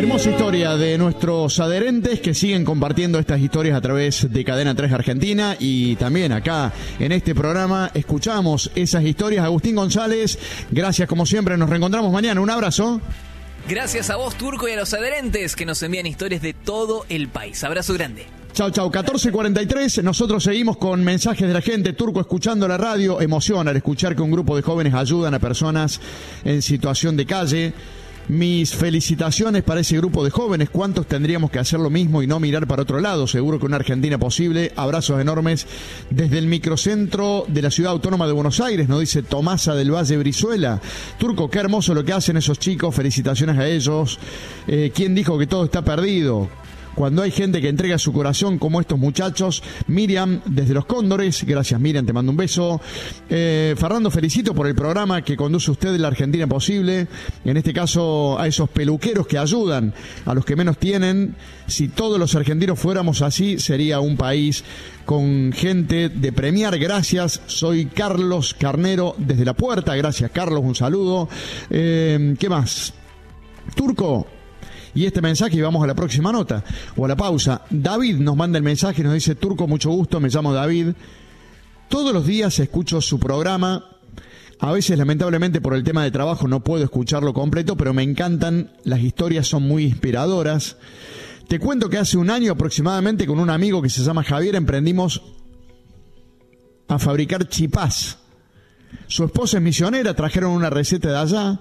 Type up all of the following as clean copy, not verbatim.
Hermosa historia de nuestros adherentes que siguen compartiendo estas historias a través de Cadena 3 Argentina, y también acá en este programa escuchamos esas historias. Agustín González, gracias como siempre, nos reencontramos mañana, un abrazo. Gracias a vos, Turco, y a los adherentes que nos envían historias de todo el país. Abrazo grande. Chau, chau. 14:43. Nosotros seguimos con mensajes de la gente. Turco, escuchando la radio, emociona al escuchar que un grupo de jóvenes ayudan a personas en situación de calle. Mis felicitaciones para ese grupo de jóvenes. ¿Cuántos tendríamos que hacer lo mismo y no mirar para otro lado? Seguro que una Argentina posible. Abrazos enormes desde el microcentro de la Ciudad Autónoma de Buenos Aires, nos dice Tomasa del Valle Brizuela. Turco, qué hermoso lo que hacen esos chicos. Felicitaciones a ellos. ¿Quién dijo que todo está perdido? Cuando hay gente que entrega su corazón como estos muchachos. Miriam desde Los Cóndores, gracias Miriam, te mando un beso. Fernando, felicito por el programa que conduce usted en La Argentina Posible, en este caso a esos peluqueros que ayudan a los que menos tienen. Si todos los argentinos fuéramos así, sería un país con gente de premiar. Gracias, soy Carlos Carnero desde La Puerta, gracias Carlos, un saludo. ¿Qué más? Turco, y este mensaje, y vamos a la próxima nota, o a la pausa. David nos manda el mensaje, nos dice: Turco, mucho gusto, me llamo David. Todos los días escucho su programa. A veces, lamentablemente, por el tema de trabajo no puedo escucharlo completo, pero me encantan, las historias son muy inspiradoras. Te cuento que hace un año aproximadamente, con un amigo que se llama Javier, emprendimos a fabricar chipás. Su esposa es misionera, trajeron una receta de allá.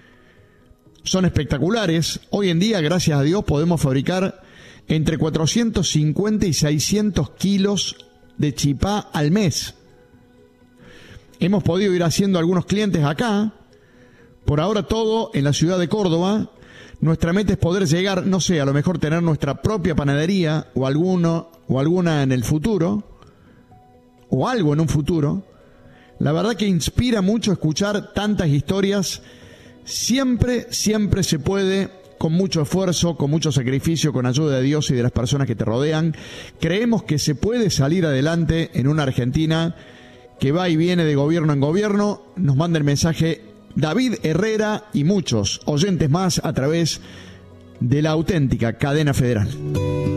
Son espectaculares. Hoy en día, gracias a Dios, podemos fabricar entre 450 y 600 kilos de chipá al mes. Hemos podido ir haciendo algunos clientes acá. Por ahora todo en la ciudad de Córdoba. Nuestra meta es poder llegar, no sé, a lo mejor tener nuestra propia panadería o alguna en el futuro, o algo en un futuro. La verdad que inspira mucho escuchar tantas historias. Siempre se puede, con mucho esfuerzo, con mucho sacrificio, con ayuda de Dios y de las personas que te rodean. Creemos que se puede salir adelante en una Argentina que va y viene de gobierno en gobierno. Nos manda el mensaje David Herrera y muchos oyentes más a través de la auténtica cadena federal.